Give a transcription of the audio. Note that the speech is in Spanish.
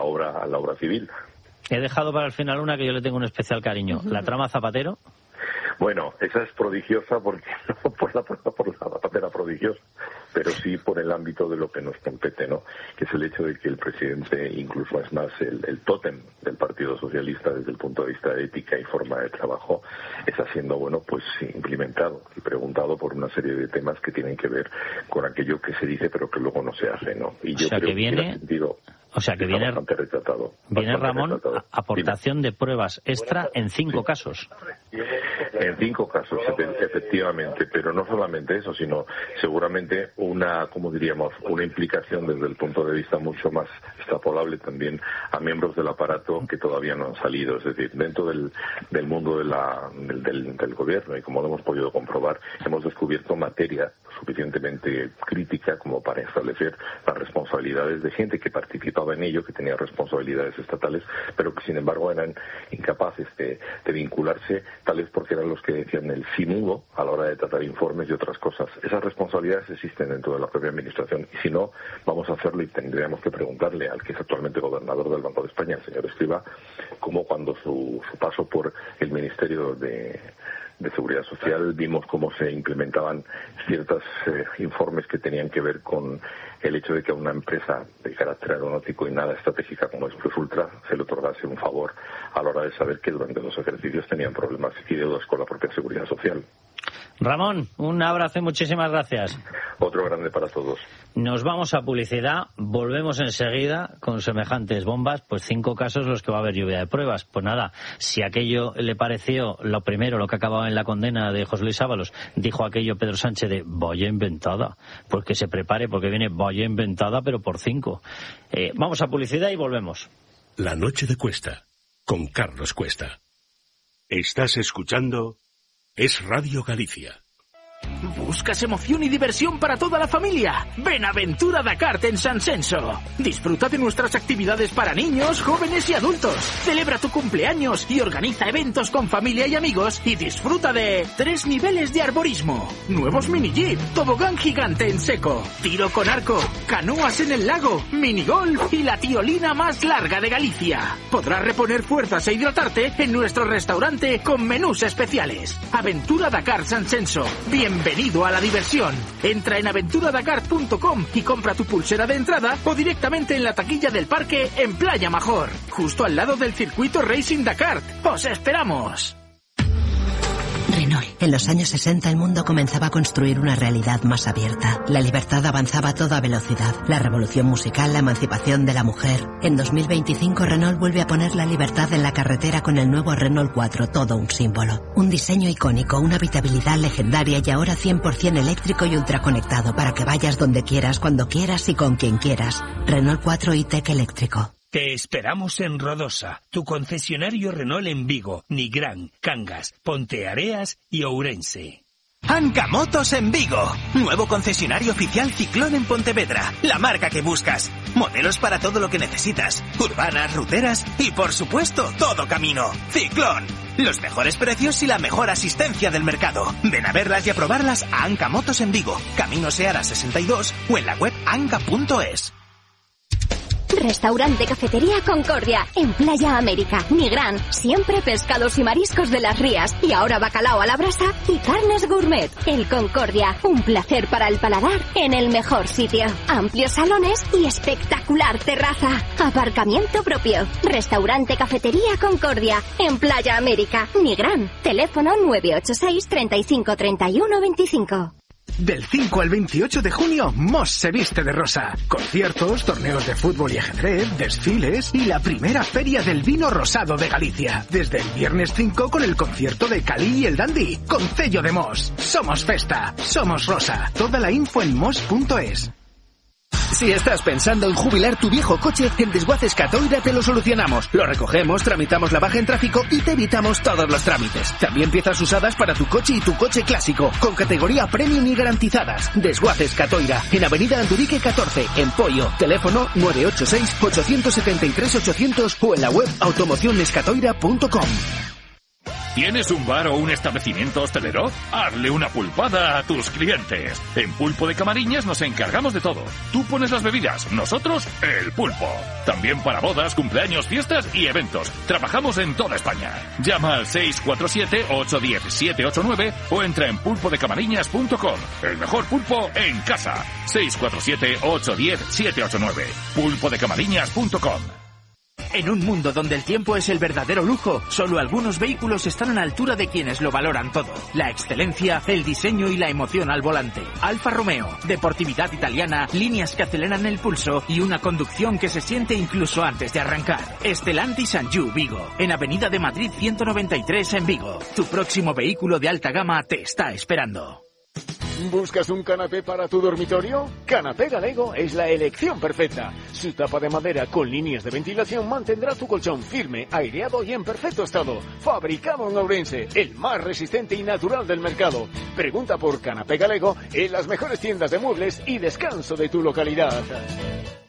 la obra civil. He dejado para el final una que yo le tengo un especial cariño, la trama Zapatero. Bueno, esa es prodigiosa porque no por la Zapatera prodigiosa, pero sí por el ámbito de lo que nos compete, ¿no? Que es el hecho de que el presidente, incluso es más el tótem del Partido Socialista desde el punto de vista de ética y forma de trabajo, está siendo, pues implementado y preguntado por una serie de temas que tienen que ver con aquello que se dice pero que luego no se hace, ¿no? Y yo creo que viene... Viene Ramón, aportación de pruebas extra en 5 casos. En 5 casos, efectivamente, pero no solamente eso, sino seguramente una implicación desde el punto de vista mucho más extrapolable también a miembros del aparato que todavía no han salido, es decir, dentro del mundo del gobierno, y como lo hemos podido comprobar, hemos descubierto materia suficientemente crítica como para establecer las responsabilidades de gente que participaba en ello, que tenía responsabilidades estatales, pero que sin embargo eran incapaces de vincularse, tal vez porque eran los que decían el sí mudo a la hora de tratar informes y otras cosas. Esas responsabilidades existen dentro de la propia administración, y si no, vamos a hacerlo y tendríamos que preguntarle al que es actualmente gobernador del Banco de España, el señor Escrivá, cómo cuando su paso por el Ministerio de Seguridad Social vimos cómo se implementaban ciertos informes que tenían que ver con el hecho de que a una empresa de carácter aeronáutico y nada estratégica como es Plus Ultra se le otorgase un favor a la hora de saber que durante los ejercicios tenían problemas y deudas con la propia Seguridad Social. Ramón, un abrazo y muchísimas gracias. Otro grande para todos. Nos vamos a publicidad, volvemos enseguida con semejantes bombas, 5 casos los que va a haber lluvia de pruebas. Pues nada, si aquello le pareció lo primero, lo que acababa en la condena de José Luis Ábalos, dijo aquello Pedro Sánchez de vaya inventada, pues que se prepare porque viene vaya inventada pero por 5. Vamos a publicidad y volvemos. La noche de Cuesta, con Carlos Cuesta. Estás escuchando Es Radio Galicia. ¿Buscas emoción y diversión para toda la familia? Ven a Aventura Dakar en San Censo. Disfruta de nuestras actividades para niños, jóvenes y adultos. Celebra tu cumpleaños y organiza eventos con familia y amigos y disfruta de 3 niveles de arborismo, nuevos mini jeep, tobogán gigante en seco, tiro con arco, canoas en el lago, minigolf y la tiolina más larga de Galicia. Podrás reponer fuerzas e hidratarte en nuestro restaurante con menús especiales. Aventura Dakar San Censo. Bienvenido a la diversión. Entra en aventuradakar.com y compra tu pulsera de entrada o directamente en la taquilla del parque en Playa Major, justo al lado del circuito Racing Dakar. ¡Os esperamos! Renault. En los años 60 el mundo comenzaba a construir una realidad más abierta. La libertad avanzaba a toda velocidad. La revolución musical, la emancipación de la mujer. En 2025 Renault vuelve a poner la libertad en la carretera con el nuevo Renault 4, todo un símbolo. Un diseño icónico, una habitabilidad legendaria y ahora 100% eléctrico y ultraconectado para que vayas donde quieras, cuando quieras y con quien quieras. Renault 4 e-Tech eléctrico. Te esperamos en Rodosa, tu concesionario Renault en Vigo, Nigrán, Cangas, Ponteareas y Ourense. Anca Motos en Vigo. Nuevo concesionario oficial Ciclón en Pontevedra. La marca que buscas. Modelos para todo lo que necesitas. Urbanas, ruteras y, por supuesto, todo camino. Ciclón. Los mejores precios y la mejor asistencia del mercado. Ven a verlas y a probarlas a Anca Motos en Vigo. Camino Seara 62 o en la web anca.es. Restaurante Cafetería Concordia, en Playa América, Nigrán. Siempre pescados y mariscos de las rías. Y ahora bacalao a la brasa y carnes gourmet. El Concordia, un placer para el paladar en el mejor sitio. Amplios salones y espectacular terraza. Aparcamiento propio. Restaurante Cafetería Concordia, en Playa América, Nigrán. Teléfono 986 35 31 25. Del 5 al 28 de junio, Mos se viste de rosa. Conciertos, torneos de fútbol y ajedrez, desfiles y la primera feria del vino rosado de Galicia. Desde el viernes 5 con el concierto de Cali y el Dandy. Concello de Mos. Somos festa. Somos rosa. Toda la info en mos.es. Si estás pensando en jubilar tu viejo coche, en Desguaces Catoira te lo solucionamos. Lo recogemos, tramitamos la baja en tráfico y te evitamos todos los trámites. También piezas usadas para tu coche y tu coche clásico, con categoría premium y garantizadas. Desguaces Catoira, en Avenida Andurique 14, en Poio. Teléfono 986-873-800 o en la web automocionescatoira.com. ¿Tienes un bar o un establecimiento hostelero? Hazle una pulpada a tus clientes. En Pulpo de Camariñas nos encargamos de todo. Tú pones las bebidas, nosotros el pulpo. También para bodas, cumpleaños, fiestas y eventos. Trabajamos en toda España. Llama al 647-810-789 o entra en pulpodecamariñas.com. El mejor pulpo en casa. 647-810-789. pulpodecamariñas.com. En un mundo donde el tiempo es el verdadero lujo, solo algunos vehículos están a la altura de quienes lo valoran todo. La excelencia, el diseño y la emoción al volante. Alfa Romeo, deportividad italiana, líneas que aceleran el pulso y una conducción que se siente incluso antes de arrancar. Stellantis Sanju Vigo, en Avenida de Madrid 193 en Vigo. Tu próximo vehículo de alta gama te está esperando. ¿Buscas un canapé para tu dormitorio? Canapé Galego es la elección perfecta. Su tapa de madera con líneas de ventilación mantendrá tu colchón firme, aireado y en perfecto estado. Fabricado en Ourense, el más resistente y natural del mercado. Pregunta por Canapé Galego en las mejores tiendas de muebles y descanso de tu localidad.